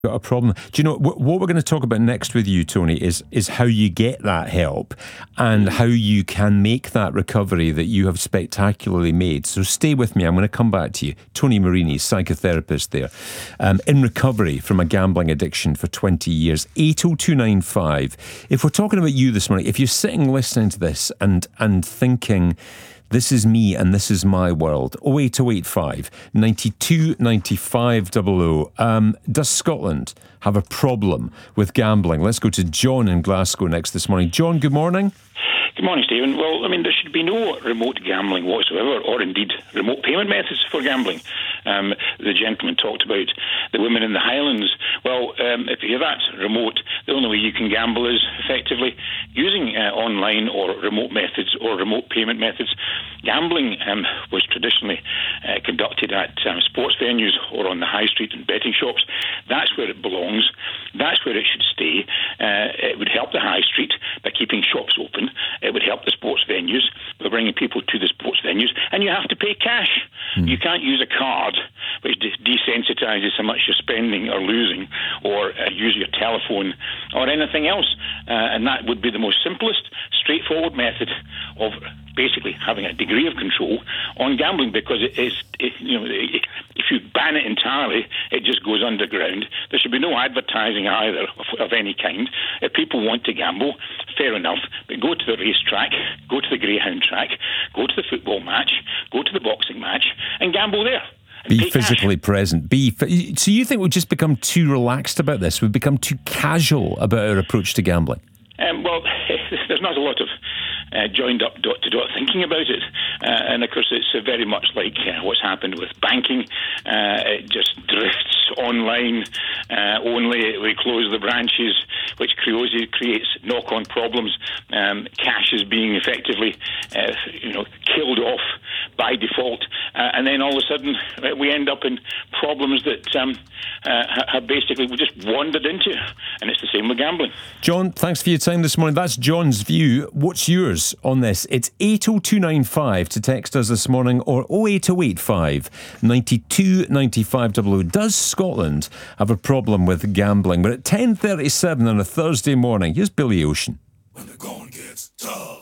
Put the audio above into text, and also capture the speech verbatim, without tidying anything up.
Got a problem. Do you know what, what we're going to talk about next with you, Tony, is is how you get that help and how you can make that recovery that you have spectacularly made. So stay with me. I'm going to come back to you. Tony Marini, psychotherapist there, um, in recovery from a gambling addiction for twenty years. eight oh two nine five. If we're talking about you this morning, if you're sitting listening to this and and thinking, this is me and this is my world. oh eight oh eight five, nine two nine five double oh. Um, does Scotland have a problem with gambling? Let's go to John in Glasgow next this morning. John, good morning. Good morning, Stephen. Well, I mean, there should be no remote gambling whatsoever, or indeed remote payment methods for gambling. Um, the gentleman talked about the women in the Highlands. Well, um, if you're that remote, the only way you can gamble is effectively using uh, online or remote methods or remote payment methods. Gambling um, was traditionally uh, conducted at um, sports venues or on the high street and betting shops. That's where it belongs. That's where it should stay. Uh, it would help the high street by keeping shops open. It would help the sports venues by bringing people to the sports venues, and you have to pay cash. Mm. You can't use a card, which de- desensitizes how much you're spending or losing, or uh, use your telephone or anything else. Uh, and that would be the most simplest, straightforward method of basically having a degree of control on gambling, because it is, it, you know, it, if you ban it entirely, it just goes underground. There should be no advertising either of, of any kind. If people want to gamble, fair enough, but go to the racetrack, go to the greyhound track, go to the football match, go to the boxing match, and gamble there. Be physically cash. present. Be so you think we've just become too relaxed about this? We've become too casual about our approach to gambling? Um, well, there's not a lot of uh, joined up dot to dot thinking about it. Uh, and of course, it's uh, very much like uh, what's happened with banking. Uh, it just drifts online uh, only. We close the branches, which creates knock-on problems. Um, cash is being effectively, uh, you know, killed off by default. Uh, and then all of a sudden, uh, we end up in problems that um, uh, have basically we just wandered into. And it's the same with gambling. John, thanks for your time this morning. That's John's view. What's yours on this? It's eight oh two nine five to text us this morning, or oh eight oh eight five, nine two nine five double oh. Does Scotland have a problem with gambling? We're at ten thirty-seven on a Thursday morning. Here's Billy Ocean. When the going gets tough.